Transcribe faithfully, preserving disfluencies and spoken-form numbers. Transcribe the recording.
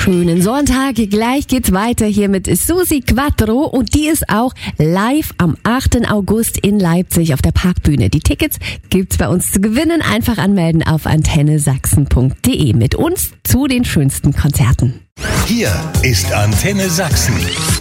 Schönen Sonntag. Gleich geht's weiter hier mit Susi Quattro und die ist auch live am achten August in Leipzig auf der Parkbühne. Die Tickets gibt's bei uns zu gewinnen. Einfach anmelden auf antenne sachsen punkt de. Mit uns zu den schönsten Konzerten. Hier ist Antenne Sachsen.